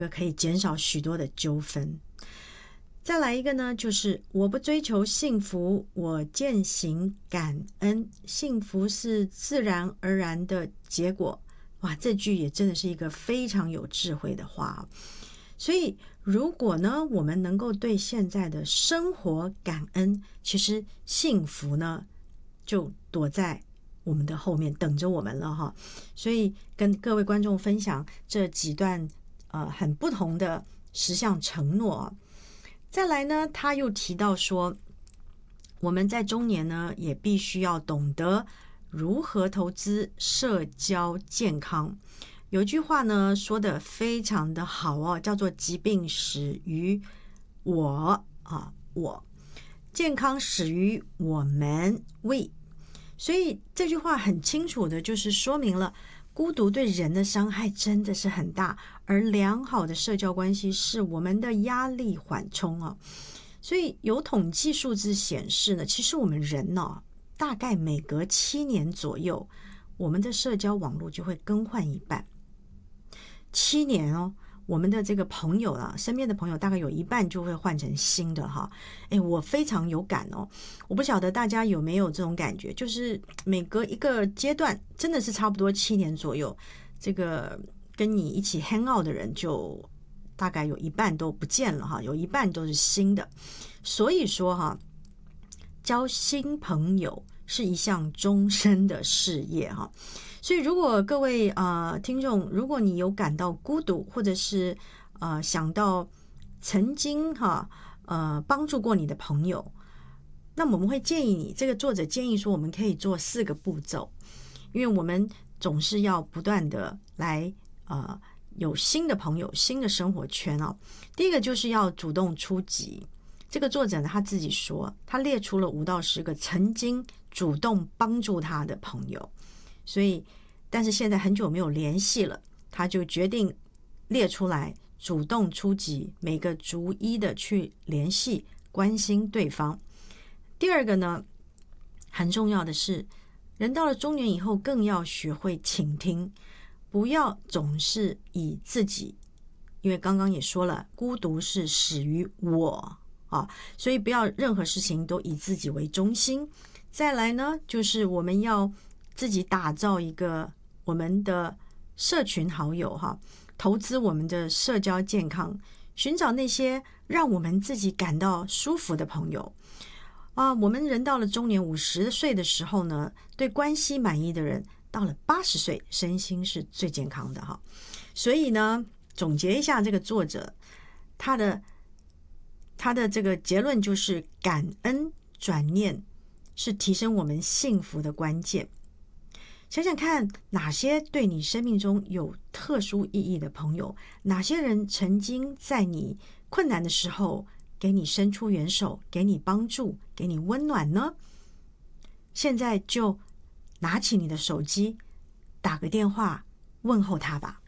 可以减少许多的纠纷。再来一个呢，就是我不追求幸福，我践行感恩，幸福是自然而然的结果。哇，这句也真的是一个非常有智慧的话。所以如果呢，我们能够对现在的生活感恩，其实幸福呢就躲在我们的后面等着我们了哈。所以跟各位观众分享这几段很不同的10项承诺。再来呢，他又提到说，我们在中年呢也必须要懂得如何投资社交健康。有一句话呢说得非常的好哦，叫做疾病始于我健康始于我们 we。 所以这句话很清楚的就是说明了孤独对人的伤害真的是很大，而良好的社交关系是我们的压力缓冲啊。所以有统计数字显示呢，其实我们人呢，大概每隔7年左右，我们的社交网络就会更换一半。7年哦，我们的这个朋友啊，身边的朋友大概有一半就会换成新的哈。我非常有感哦，我不晓得大家有没有这种感觉，就是每隔一个阶段，真的是差不多7年左右，这个跟你一起 hang out 的人就大概有一半都不见了哈，有一半都是新的。所以说哈，交新朋友是一项终身的事业哈。所以如果各位听众，如果你有感到孤独，或者是想到曾经帮助过你的朋友，那我们会建议你，这个作者建议说我们可以做4个步骤。因为我们总是要不断的来有新的朋友，新的生活圈哦。第一个就是要主动出击。这个作者呢，他自己说，他列出了5到10个曾经主动帮助他的朋友，所以但是现在很久没有联系了，他就决定列出来，主动出击，每个逐一的去联系，关心对方。第二个呢，很重要的是，人到了中年以后更要学会倾听，不要总是以自己，因为刚刚也说了，孤独是始于我所以不要任何事情都以自己为中心。再来呢，就是我们要自己打造一个我们的社群好友投资我们的社交健康，寻找那些让我们自己感到舒服的朋友我们人到了中年50岁的时候呢，对关系满意的人，到了80岁身心是最健康的所以呢，总结一下这个作者他的这个结论就是，感恩转念是提升我们幸福的关键。想想看，哪些对你生命中有特殊意义的朋友，哪些人曾经在你困难的时候给你伸出援手，给你帮助，给你温暖呢？现在就拿起你的手机，打个电话问候他吧。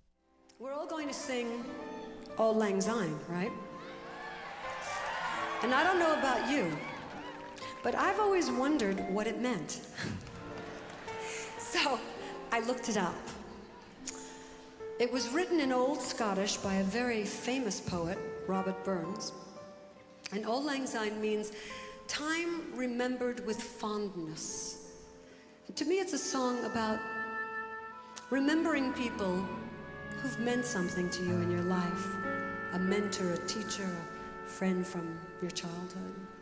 We're all going to sing Auld Lang Syne, right? And I don't know about you, but I've always wondered what it meant. So I looked it up. It was written in Old Scottish by a very famous poet, Robert Burns. And Auld Lang Syne means time remembered with fondness. And to me, it's a song about remembering people who've meant something to you in your life. A mentor, a teacher, a friend from your childhood.